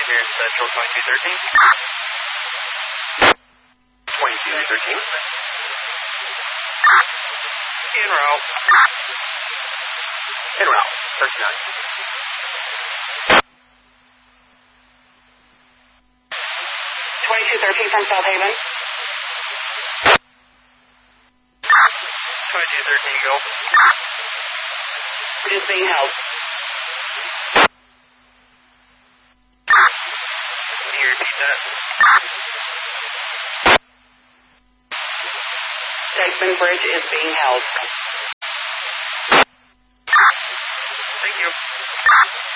Here in Central 2213. 2213. En route. En route. 39. 2213 from South Haven. 2213, go. It is being held. Can you repeat that? Jackson Bridge is being held. Thank you.